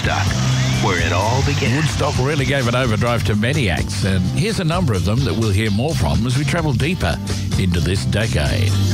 Woodstock, where it all began. Woodstock really gave an overdrive to many acts, and here's a number of them that we'll hear more from as we travel deeper into this decade.